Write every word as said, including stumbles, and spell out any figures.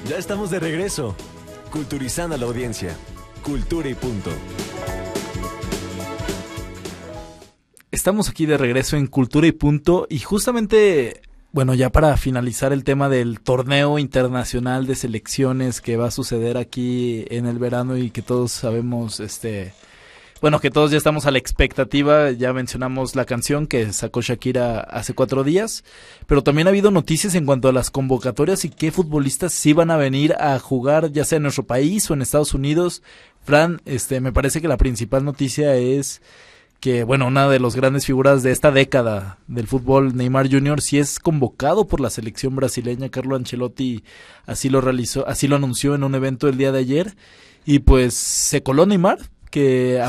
Ya estamos de regreso, culturizando a la audiencia. Cultura y punto. Estamos aquí de regreso en Cultura y Punto y justamente, bueno, ya para finalizar el tema del torneo internacional de selecciones que va a suceder aquí en el verano y que todos sabemos, este, bueno, que todos ya estamos a la expectativa. Ya mencionamos la canción que sacó Shakira hace cuatro días, pero también ha habido noticias en cuanto a las convocatorias y qué futbolistas sí van a venir a jugar, ya sea en nuestro país o en Estados Unidos. Fran, este, me parece que la principal noticia es que, bueno, una de las grandes figuras de esta década del fútbol, Neymar junior, sí es convocado por la selección brasileña. Carlo Ancelotti así lo realizó, así lo anunció en un evento el día de ayer, y pues se coló Neymar, que